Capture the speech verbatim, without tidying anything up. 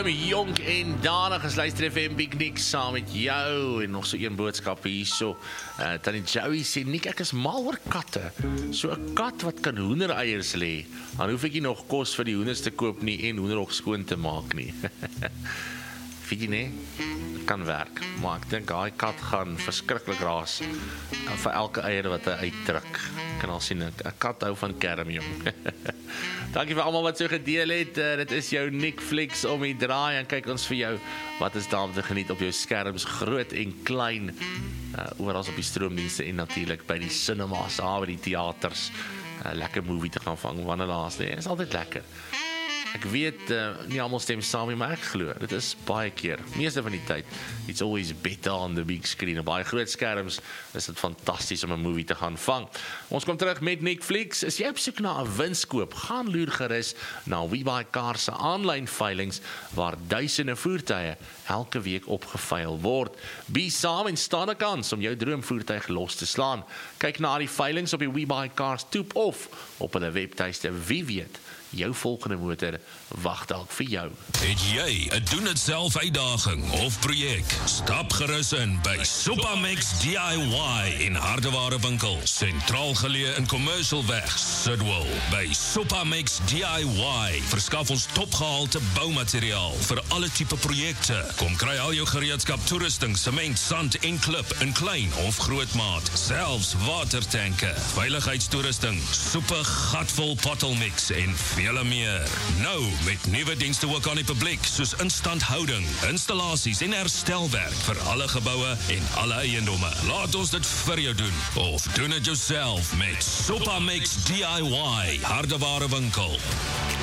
Jonk en danig is luister F M Big Nick saam met jou en nog so een boodskap hierso. Uh, Tannie Joey sê, Nick, ek is mal oor katte. So 'n kat wat kan hoendereiers lê, dan hoef ek nie nog kos vir die hoenders te koop nie en hoenderhok skoon te maak nie. Weet jy nie? Dit kan werk, maar ek dink daai kat gaan verskriklik raas vir elke eier wat hy uitdruk. Kan al sien, 'n kat hou van kerm, jong. Dankie vir almal wat so gedeel het. Uh, dit is jou Netflix om die draai en kyk ons vir jou wat is daar om te geniet op jou skerms, groot en klein, uh, oral op die stroomdienste en natuurlik by die cinemas, daar by die theaters, uh, lekker movie te gaan vang, wanneer laas nie, is altyd lekker. Ek weet, uh, nie almal stem saam nie, maar ek glo, dit is baie keer, meeste van die tyd, it's always better on the big screen. Op baie groot skerms is dit fantasties om 'n movie te gaan vang. Ons kom terug met Netflix. Is jy op soek na 'n winskoop? Gaan loer gerus na WeBuyCars se aanlyn veilings waar duisende voertuie elke week opgeveil word. Be saam en staan 'n kans om jou droomvoertuig los te slaan. Kyk na die veilings op die WeBuyCars toep of op hulle webtuiste. Wie weet, jou volgende motor wag dalk vir jou. Het jy 'n doen dit self uitdaging of projek? Stap gerus in by Supamex D I Y in Hardeware winkel, sentraal geleë in Commercialweg, Sidwell. By Supamex D I Y verskaf ons topgehalte boumateriaal vir alle tipe projekte. Kom kry al jou gereedskap, toerusting, sement, sand en klip in klein of groot maat, selfs watertanke, veiligheidstoerusting, soepe gatvol pottelmix en vele meer. Nou met nuwe dienste ook aan die publiek, soos instandhouding, installasies en herstelwerk vir alle geboue en alle eiendomme. Laat ons dit vir jou doen, of doen dit jouself met Supamex D I Y Hardeware winkel.